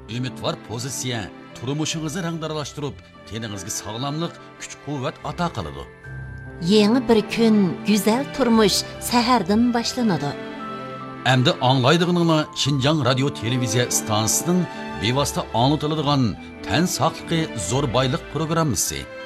Ümidvar pozitsiya turmushingizni rangdaralashtirib, teningizga sog'lomlik, kuch-quvvat ato qiladi. Yeni bir kun, güzel turmuş sahardan boshlanadi. Endi anglaydig'ininglar Xinjiang radio televiziya stansiyasining bevosita anlatiladigan tan saqligi zo'r boylik programmasi.